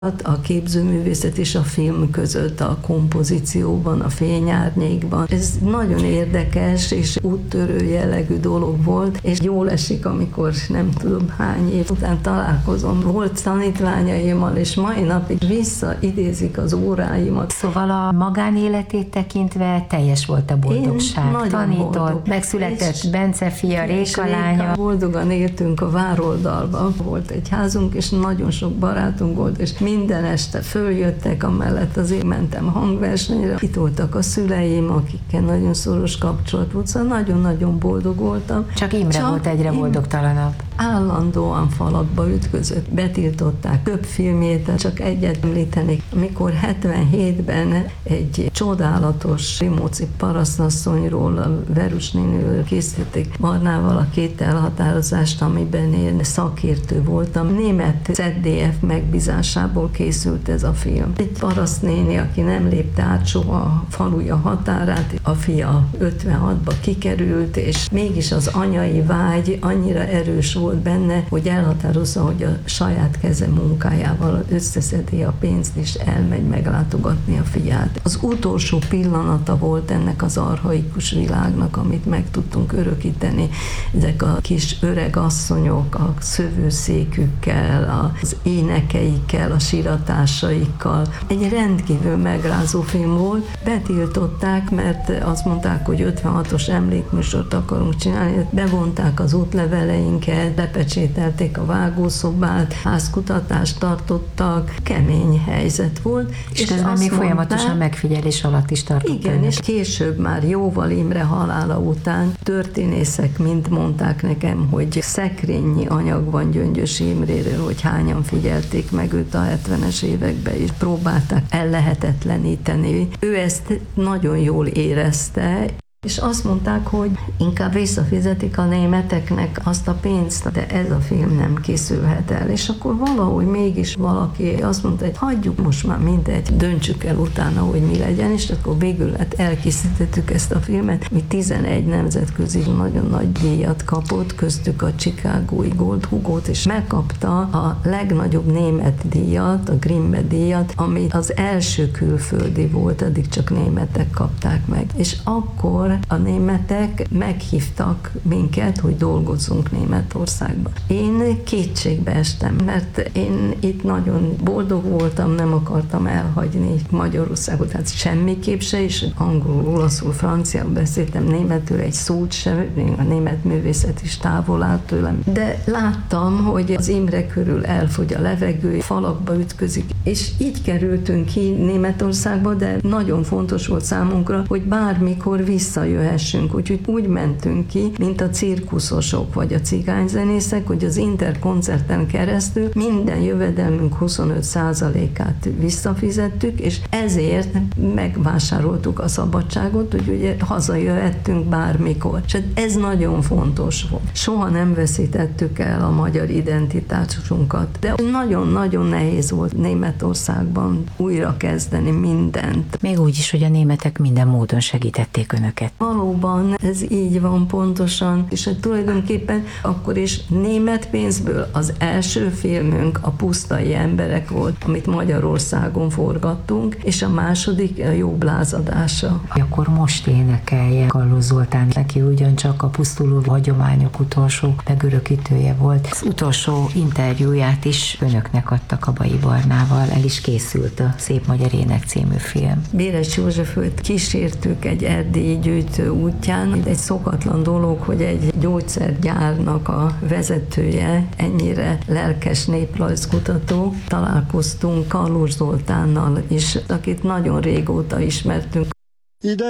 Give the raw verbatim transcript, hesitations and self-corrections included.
A képzőművészet és a film között, a kompozícióban, a fényárnyékban. Ez nagyon érdekes és úttörő jellegű dolog volt, és jól esik, amikor nem tudom hány év után találkozom. Volt tanítványaimmal, és mai napig visszaidézik az óráimat. Szóval a magánéletét tekintve teljes volt a boldogság. Tanított, boldog. Megszületett és Bence fia, Réka lánya. Boldogan éltünk a Vároldalban. Volt egy házunk, és nagyon sok barátunk volt, és minden este följöttek, amellett azért mentem hangversenyre. Itt voltak a szüleim, akikkel nagyon szoros kapcsolat volt, szóval nagyon-nagyon boldog voltam. Csak Imre Csak volt egyre boldogtalanabb. Állandóan falakba ütközött. Betiltották több filmjét, csak egyet említenék. Amikor hetvenhétben egy csodálatos Rimóci parasztasszonyról, a Verus néniről készítették Barnával a Két elhatározást, amiben én szakértő voltam. Német zet dé ef megbízásából készült ez a film. Egy parasztnéni, aki nem lépte át soha a faluja határát, a fia ötvenhatba kikerült, és mégis az anyai vágy annyira erős volt benne, hogy elhatározza, hogy a saját keze munkájával összeszedi a pénzt, és elmegy meglátogatni a fiát. Az utolsó pillanata volt ennek az archaikus világnak, amit meg tudtunk örökíteni. Ezek a kis öreg asszonyok a szövőszékükkel, az énekeikkel, a siratásaikkal. Egy rendkívül megrázó film volt. Betiltották, mert azt mondták, hogy ötvenhatos emlékműsort akarunk csinálni. Bevonták az útleveleinket, lepecsételték a vágószobát, házkutatást tartottak, kemény helyzet volt. És, és közben még folyamatosan megfigyelés alatt is tartott. Igen, önök. És később már jóval Imre halála után történészek mind mondták nekem, hogy szekrényi anyag van Gyöngyös Imréről, hogy hányan figyelték meg őt a hetvenes években, és próbálták ellehetetleníteni. Ő ezt nagyon jól érezte, és azt mondták, hogy inkább visszafizetik a németeknek azt a pénzt, de ez a film nem készülhet el. És akkor valahogy mégis valaki azt mondta, hogy hagyjuk most már mindegy, döntsük el utána, hogy mi legyen, és akkor végül hát elkészítettük ezt a filmet. Mi tizenegy nemzetközi nagyon nagy díjat kapott, köztük a Chicagói Gold Hugot, és megkapta a legnagyobb német díjat, a Grimme díjat, ami az első külföldi volt, addig csak németek kapták meg. És akkor a németek meghívtak minket, hogy dolgozzunk Németországban. Én kétségbe estem, mert én itt nagyon boldog voltam, nem akartam elhagyni Magyarországot, hát semmiképp se, és angolul, olaszul, franciául beszéltem, németül egy szót sem, a német művészet is távol állt tőlem. De láttam, hogy az Imre körül elfogy a levegő, falakba ütközik, és így kerültünk ki Németországba, de nagyon fontos volt számunkra, hogy bármikor vissza jöhessünk, úgyhogy úgy mentünk ki, mint a cirkuszosok vagy a cigányzenészek, hogy az Interkoncerten keresztül minden jövedelmünk huszonöt százalékát visszafizettük, és ezért megvásároltuk a szabadságot, hogy ugye hazajöhettünk bármikor. És ez nagyon fontos volt. Soha nem veszítettük el a magyar identitásunkat, de nagyon-nagyon nehéz volt Németországban újra kezdeni mindent. Még úgy is, hogy a németek minden módon segítették önöket. Valóban ez így van pontosan, és hát tulajdonképpen akkor is német pénzből az első filmünk a Pusztai emberek volt, amit Magyarországon forgattunk, és a második a Jobb lázadása. Akkor most énekelje Galló Zoltán, neki ugyancsak a pusztuló hagyományok utolsó megörökítője volt. Az utolsó interjúját is önöknek adta Kabai Barnával, el is készült a Szép Magyar Ének című film. Béres Józseföt kísértük egy erdélyi gyűjtő útján. Egy szokatlan dolog, hogy egy gyógyszergyárnak a vezetője ennyire lelkes néprajzkutató. Találkoztunk Karlós Zoltánnal is, akit nagyon régóta ismertünk. Ide